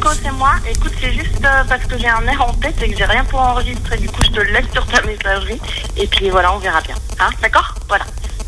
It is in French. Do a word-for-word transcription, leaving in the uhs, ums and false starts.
c'est moi. Écoute, c'est juste euh, parce que j'ai un air en tête et que j'ai rien pour enregistrer. Du coup, je te le laisse sur ta messagerie. Et puis voilà, on verra bien. Hein, d'accord? Voilà.